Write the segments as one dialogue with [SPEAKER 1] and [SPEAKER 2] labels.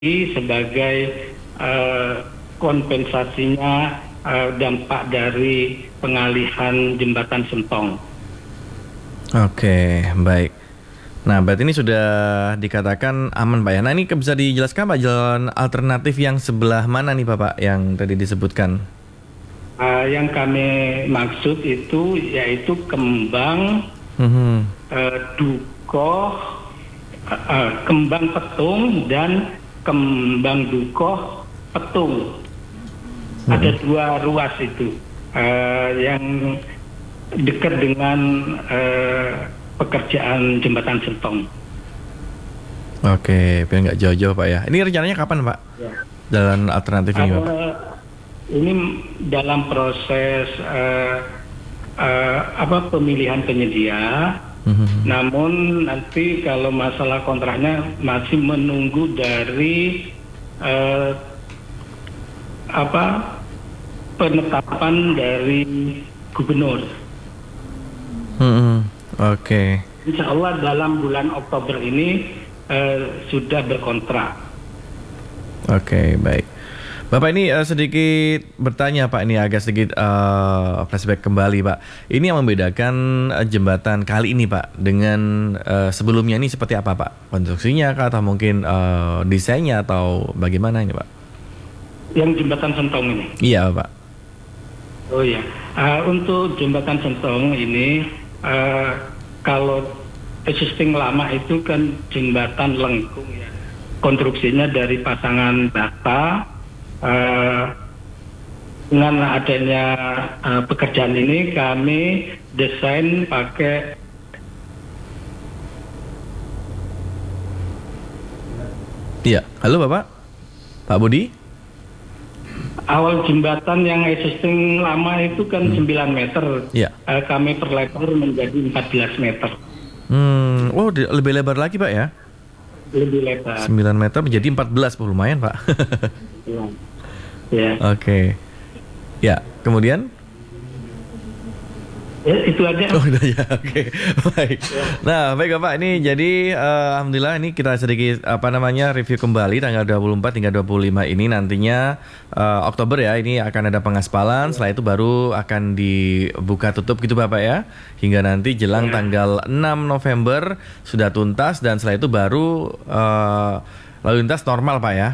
[SPEAKER 1] sebagai kompensasinya dampak dari pengalihan jembatan Sentong.
[SPEAKER 2] Oke, baik. Nah, berarti ini sudah dikatakan aman, Pak ya. Nah, ini bisa dijelaskan Pak, jalan alternatif yang sebelah mana nih Bapak yang tadi disebutkan?
[SPEAKER 1] Yang kami maksud itu yaitu Kembang, Dukoh, Kembang Petung dan Kembang Dukoh Petung. Ada 2 ruas itu yang dekat dengan pekerjaan jembatan Sentong.
[SPEAKER 2] Oke, biar nggak jauh-jauh Pak ya. Ini rencananya kapan Pak? Ya. Jalan alternatif ini Pak?
[SPEAKER 1] Ini dalam proses pemilihan penyedia. Namun nanti kalau masalah kontraknya masih menunggu dari penetapan dari gubernur.
[SPEAKER 2] Oke.
[SPEAKER 1] Insya Allah dalam bulan Oktober ini sudah berkontrak.
[SPEAKER 2] Oke, baik. Bapak ini sedikit bertanya Pak, ini agak sedikit flashback kembali Pak. Ini yang membedakan jembatan kali ini Pak dengan sebelumnya ini seperti apa Pak? Konstruksinya kah, atau mungkin desainnya, atau bagaimana ini Pak?
[SPEAKER 1] Yang jembatan Sentong ini?
[SPEAKER 2] Iya Pak.
[SPEAKER 1] Oh ya, untuk jembatan Sentong ini kalau existing lama itu kan jembatan lengkung ya. Konstruksinya dari pasangan bata. Dengan adanya pekerjaan ini kami desain pakai
[SPEAKER 2] halo Bapak, Pak Budi.
[SPEAKER 1] Awal jembatan yang existing lama itu kan 9 meter. Kami perlebar menjadi 14 meter.
[SPEAKER 2] Oh, lebih lebar lagi Pak ya?
[SPEAKER 1] Lebih lebar.
[SPEAKER 2] 9 meter menjadi 14, lumayan Pak.
[SPEAKER 1] Ya.
[SPEAKER 2] Oke. Ya, kemudian?
[SPEAKER 1] Ya, itu aja.
[SPEAKER 2] Oh, udah ya. Oke. Baik. Nah, baik Bapak, ini jadi alhamdulillah ini kita sedikit review kembali tanggal 24 hingga 25 ini nantinya Oktober ya, ini akan ada pengaspalan, setelah itu baru akan dibuka tutup gitu Bapak ya. Hingga nanti jelang tanggal 6 November sudah tuntas, dan setelah itu baru lalu lintas normal Pak ya.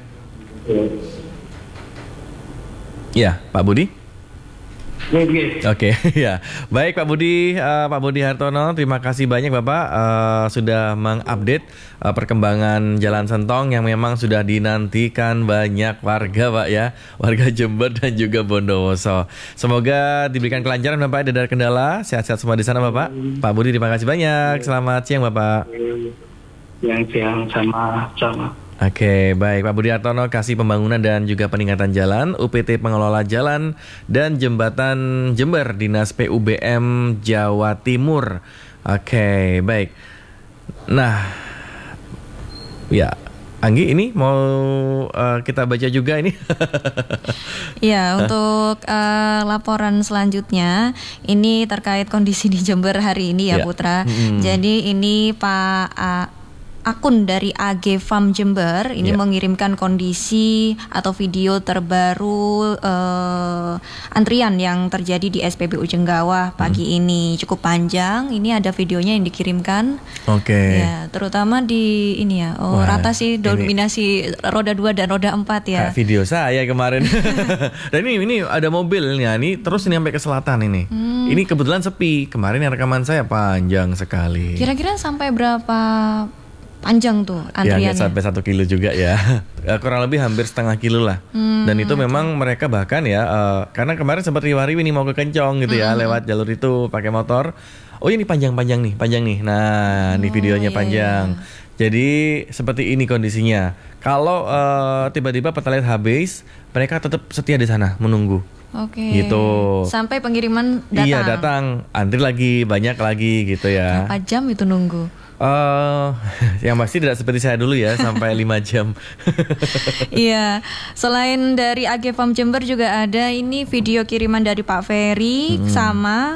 [SPEAKER 2] Ya, Pak Budi. Oke, ya. Baik Pak Budi Hartono, terima kasih banyak Bapak sudah mengupdate perkembangan Jalan Sentong yang memang sudah dinantikan banyak warga Pak ya, warga Jember dan juga Bondowoso. Semoga diberikan kelancaran Bapak, tidak ada kendala, sehat-sehat semua di sana Bapak. Pak Budi, terima kasih banyak. Selamat siang Bapak.
[SPEAKER 1] Siang sama-sama.
[SPEAKER 2] Oke, baik Pak Budi Hartono, Kasih Pembangunan dan juga Peningkatan Jalan, UPT Pengelola Jalan dan Jembatan Jember, Dinas PUBM Jawa Timur. Oke, baik. Nah, ya, Anggi, ini mau kita baca juga ini.
[SPEAKER 3] Ya, untuk laporan selanjutnya ini terkait kondisi di Jember hari ini ya Putra. Jadi ini Pak akun dari AG Farm Jember ini mengirimkan kondisi atau video terbaru antrian yang terjadi di SPBU Jenggawah pagi ini. Cukup panjang, ini ada videonya yang dikirimkan.
[SPEAKER 2] Oke.
[SPEAKER 3] Ya, terutama di ini ya. Rata sih dominasi roda 2 dan roda 4 ya.
[SPEAKER 2] Kayak video saya kemarin. Dan ini ada mobilnya nih, terus ini sampai ke selatan ini. Ini kebetulan sepi. Kemarin yang rekaman saya panjang sekali.
[SPEAKER 3] Kira-kira sampai berapa panjang tuh antriannya?
[SPEAKER 2] Ya, sampai 1 kilo juga ya. Kurang lebih hampir setengah kilo lah. Dan itu memang mereka bahkan ya, karena kemarin sempat riwa-riwi nih mau ke Kencong gitu ya, lewat jalur itu pakai motor. Oh ini panjang nih. Nah, ini videonya panjang. Jadi seperti ini kondisinya. Kalau tiba-tiba Pertalite habis, mereka tetap setia di sana menunggu.
[SPEAKER 3] Oke.
[SPEAKER 2] Gitu.
[SPEAKER 3] Sampai pengiriman datang.
[SPEAKER 2] Iya, datang. Antri lagi, banyak lagi gitu ya.
[SPEAKER 3] Berapa jam itu nunggu?
[SPEAKER 2] Yang pasti tidak seperti saya dulu ya sampai 5 jam.
[SPEAKER 3] Iya, selain dari AG Farm Jember juga ada ini video kiriman dari Pak Ferry sama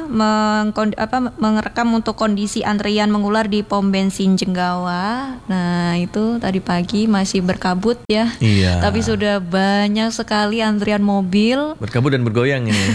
[SPEAKER 3] merekam untuk kondisi antrian mengular di pom bensin Jenggawa. Nah, itu tadi pagi masih berkabut ya.
[SPEAKER 2] Iya.
[SPEAKER 3] Tapi sudah banyak sekali antrian mobil.
[SPEAKER 2] Berkabut dan bergoyang ini.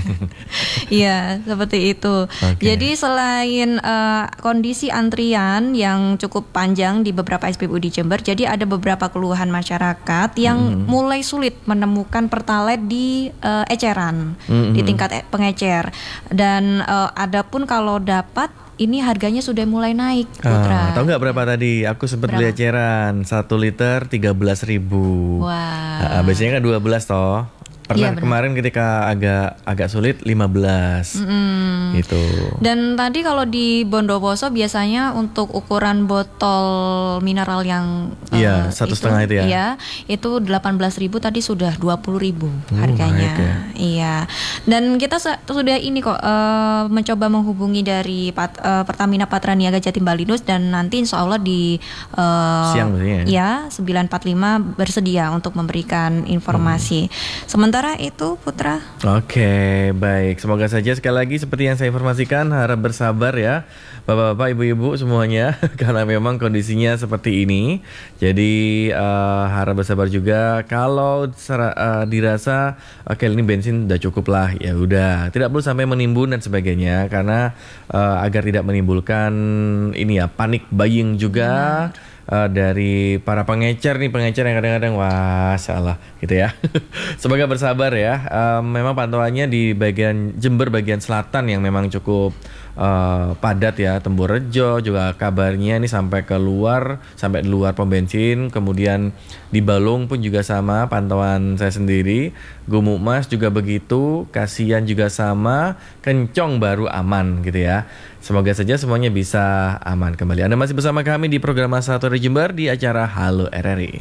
[SPEAKER 3] Iya, seperti itu.
[SPEAKER 2] Okay.
[SPEAKER 3] Jadi selain kondisi antrian yang cukup panjang di beberapa SPBU di Jember, jadi ada beberapa keluhan masyarakat yang mulai sulit menemukan Pertalite di eceran, di tingkat pengecer. Dan adapun kalau dapat ini harganya sudah mulai naik, Putra.
[SPEAKER 2] Tahu nggak berapa tadi? Aku sempat beli eceran 1 liter 13.000.
[SPEAKER 3] Wah.
[SPEAKER 2] Biasanya kan 12 toh. Pernah kemarin ketika agak sulit 15 gitu. Dan
[SPEAKER 3] tadi kalau di Bondowoso biasanya untuk ukuran botol mineral yang
[SPEAKER 2] 1,5 itu ya.
[SPEAKER 3] Iya, itu 18.000 tadi sudah 20.000 harganya. Iya. Dan kita sudah ini kok mencoba menghubungi dari Pertamina Patraniaga Jatim Balinus dan nanti insya Allah di
[SPEAKER 2] siang
[SPEAKER 3] ya 9.45 bersedia untuk memberikan informasi. Sementara itu Putra.
[SPEAKER 2] Oke, baik. Semoga saja sekali lagi seperti yang saya informasikan, harap bersabar ya Bapak-bapak, Ibu-ibu semuanya karena memang kondisinya seperti ini. Jadi harap bersabar juga. Kalau dirasa oke ini bensin udah cukup lah, ya udah, tidak perlu sampai menimbun dan sebagainya karena agar tidak menimbulkan ini ya panik buying juga. Dari para pengecer yang kadang-kadang wah salah gitu ya. Semoga bersabar ya. Memang pantauannya di bagian Jember bagian selatan yang memang cukup padat ya. Temborejo juga kabarnya ini sampai di luar pom bensin. Kemudian di Balung pun juga sama pantauan saya sendiri. Gumukmas juga begitu, Kasian juga sama, Kencong baru aman gitu ya. Semoga saja semuanya bisa aman kembali. Anda masih bersama kami di program Masa Satu dari Jember di acara Halo RRI.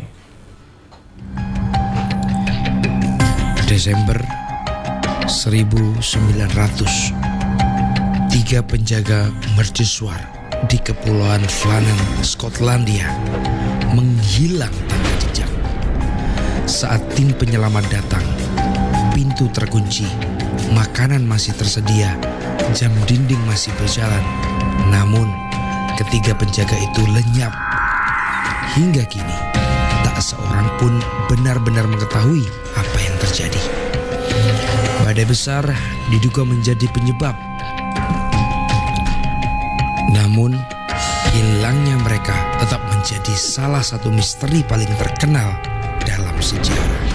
[SPEAKER 4] Desember 1900, 3 penjaga mercusuar di Kepulauan Flannan, Skotlandia menghilang tanpa jejak. Saat tim penyelamat datang, pintu terkunci, makanan masih tersedia, jam dinding masih berjalan. Namun, ketiga penjaga itu lenyap. Hingga kini, tak seorang pun benar-benar mengetahui apa yang terjadi. Badai besar diduga menjadi penyebab. Namun, hilangnya mereka tetap menjadi salah satu misteri paling terkenal dalam sejarah.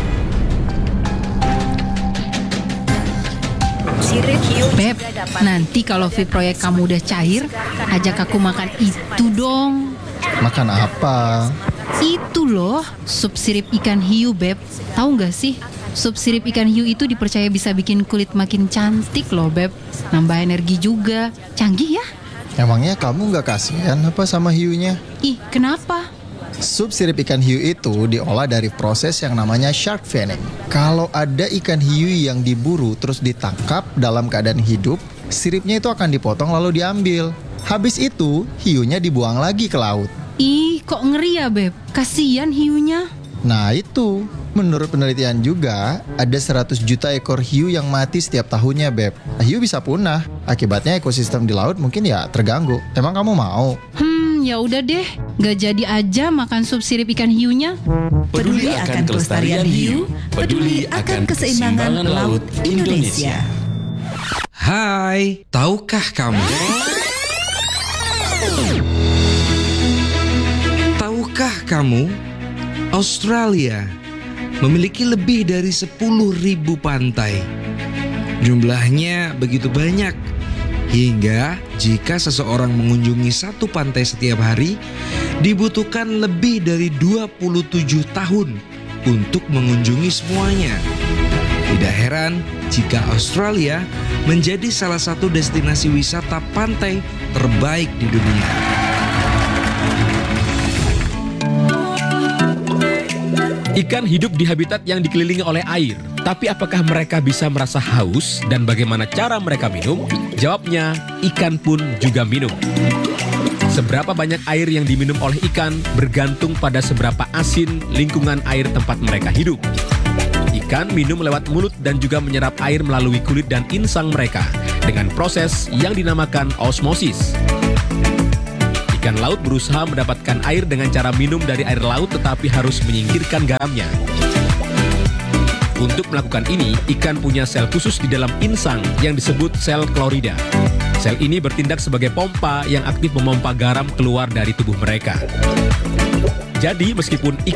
[SPEAKER 5] Beb, nanti kalau fee proyek kamu udah cair, ajak aku makan itu dong.
[SPEAKER 6] Makan apa?
[SPEAKER 5] Itu loh, sup sirip ikan hiu, Beb. Tahu nggak sih? Sup sirip ikan hiu itu dipercaya bisa bikin kulit makin cantik loh, Beb. Nambah energi juga. Canggih ya?
[SPEAKER 6] Emangnya kamu nggak kasihan apa sama hiunya?
[SPEAKER 5] Ih, kenapa?
[SPEAKER 6] Sup sirip ikan hiu itu diolah dari proses yang namanya shark finning. Kalau ada ikan hiu yang diburu terus ditangkap dalam keadaan hidup, siripnya itu akan dipotong lalu diambil. Habis itu, hiunya dibuang lagi ke laut.
[SPEAKER 5] Ih, kok ngeri ya, Beb? Kasian hiunya.
[SPEAKER 6] Nah itu, menurut penelitian juga, ada 100 juta ekor hiu yang mati setiap tahunnya, Beb. Hiu bisa punah, akibatnya ekosistem di laut mungkin ya terganggu. Emang kamu mau?
[SPEAKER 5] Ya udah deh, gak jadi aja makan sup sirip ikan hiunya.
[SPEAKER 7] Peduli akan kelestarian hiu, peduli akan keseimbangan laut Indonesia.
[SPEAKER 4] Hai, tahukah kamu? Tahukah kamu, Australia memiliki lebih dari 10.000 pantai. Jumlahnya begitu banyak, hingga jika seseorang mengunjungi satu pantai setiap hari, dibutuhkan lebih dari 27 tahun untuk mengunjungi semuanya. Tidak heran jika Australia menjadi salah satu destinasi wisata pantai terbaik di dunia.
[SPEAKER 8] Ikan hidup di habitat yang dikelilingi oleh air. Tapi apakah mereka bisa merasa haus dan bagaimana cara mereka minum? Jawabnya, ikan pun juga minum. Seberapa banyak air yang diminum oleh ikan bergantung pada seberapa asin lingkungan air tempat mereka hidup. Ikan minum lewat mulut dan juga menyerap air melalui kulit dan insang mereka dengan proses yang dinamakan osmosis. Ikan laut berusaha mendapatkan air dengan cara minum dari air laut tetapi harus menyingkirkan garamnya. Untuk melakukan ini, ikan punya sel khusus di dalam insang yang disebut sel klorida. Sel ini bertindak sebagai pompa yang aktif memompa garam keluar dari tubuh mereka. Jadi, meskipun